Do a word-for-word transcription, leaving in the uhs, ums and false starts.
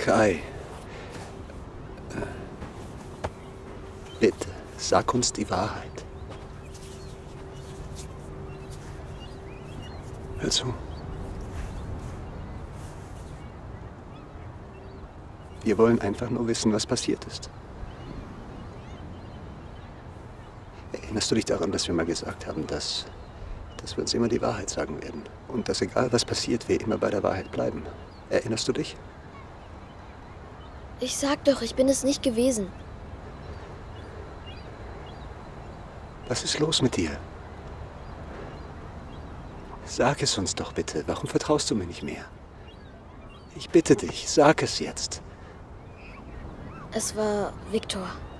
Kai. Bitte, sag uns die Wahrheit. Hör zu. Wir wollen einfach nur wissen, was passiert ist. Erinnerst du dich daran, dass wir mal gesagt haben, dass, dass wir uns immer die Wahrheit sagen werden? Und dass egal was passiert, wir immer bei der Wahrheit bleiben? Erinnerst du dich? Ich sag doch, ich bin es nicht gewesen. Was ist los mit dir? Sag es uns doch bitte. Warum vertraust du mir nicht mehr? Ich bitte dich, sag es jetzt. Es war Viktor.